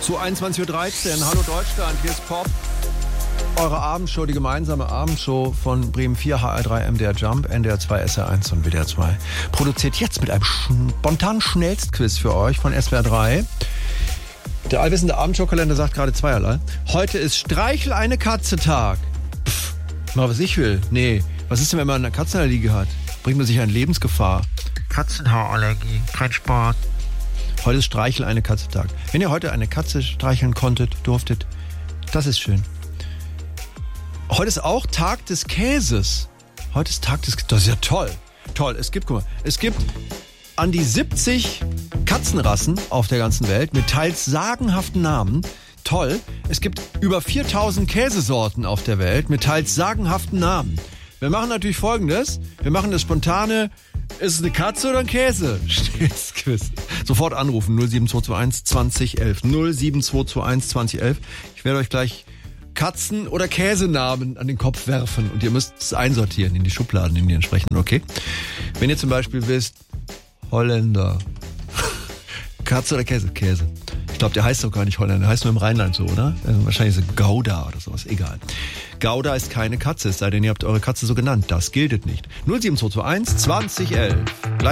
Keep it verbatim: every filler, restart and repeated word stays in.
zu einundzwanzig Uhr dreizehn. Hallo Deutschland, hier ist Pop. Eure Abendshow, die gemeinsame Abendshow von Bremen vier, H R drei, M D R Jump, N D R zwei, S R eins und W D R zwei. Produziert jetzt mit einem spontanen Schnellstquiz für euch von S W R drei. Der allwissende Abendshow-Kalender sagt gerade zweierlei. Heute ist Streichel eine Katze-Tag. Pff, mal was ich will. Nee, was ist denn, wenn man eine Katzenallergie hat? Bringt man sich in Lebensgefahr. Katzenhaarallergie, kein Spaß. Heute ist Streichel eine Katze-Tag. Wenn ihr heute eine Katze streicheln konntet, durftet, das ist schön. Heute ist auch Tag des Käses. Heute ist Tag des Käses. Das ist ja toll. Toll. Es gibt, guck mal, es gibt an die siebzig Katzenrassen auf der ganzen Welt mit teils sagenhaften Namen. Toll. Es gibt über viertausend Käsesorten auf der Welt mit teils sagenhaften Namen. Wir machen natürlich Folgendes. Wir machen das spontane, ist es eine Katze oder ein Käse? Quiz. Sofort anrufen. null sieben zwei zwei eins zwanzig elf. null sieben zwei zwei eins zwanzig elf. Ich werde euch gleich Katzen- oder Käsenamen an den Kopf werfen und ihr müsst es einsortieren in die Schubladen, in die entsprechenden, okay? Wenn ihr zum Beispiel wisst, Holländer, Katze oder Käse? Käse. Ich glaube, der heißt doch gar nicht Holländer, der heißt nur im Rheinland so, oder? Also wahrscheinlich ist es Gouda oder sowas, egal. Gouda ist keine Katze, es sei denn, ihr habt eure Katze so genannt. Das gilt nicht. null sieben zwei zwei eins zwanzig elf.